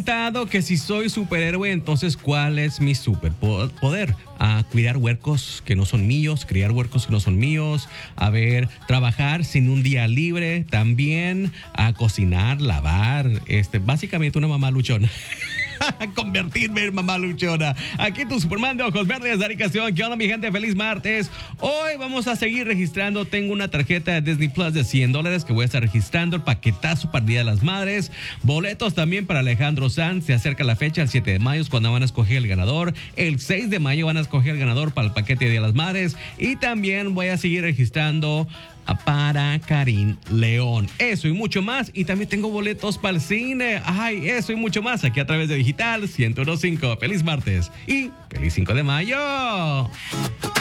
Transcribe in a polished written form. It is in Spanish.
preguntado que si soy superhéroe, entonces ¿cuál es mi superpoder? A cuidar huercos que no son míos, criar huercos que no son míos, a ver, trabajar sin un día libre, también a cocinar, lavar, básicamente una mamá luchona. Convertirme en mamá luchona. Aquí tu Superman de ojos verdes de Aricación. ¿Qué onda, mi gente? Feliz martes. Hoy vamos a seguir registrando. Tengo una tarjeta de Disney Plus de $100 que voy a estar registrando. El paquetazo para el Día de las Madres. Boletos también para Alejandro Sanz. Se acerca la fecha, el 7 de mayo es cuando van a escoger el ganador. El 6 de mayo van a escoger el ganador para el paquete de Día de las Madres. Y también voy a seguir registrando para Karim León. Eso y mucho más. Y también tengo boletos para el cine. Ay, eso y mucho más aquí a través de Digital 101.5. Feliz martes y feliz 5 de mayo.